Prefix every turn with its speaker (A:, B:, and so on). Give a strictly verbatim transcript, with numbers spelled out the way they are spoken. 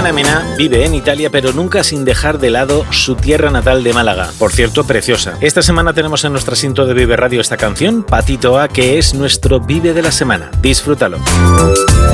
A: Ana Mena vive en Italia, pero nunca sin dejar de lado su tierra natal de Málaga. Por cierto, preciosa. Esta semana tenemos en nuestra cinta de Vive Radio esta canción, Patito A, que es nuestro Vive de la semana. Disfrútalo.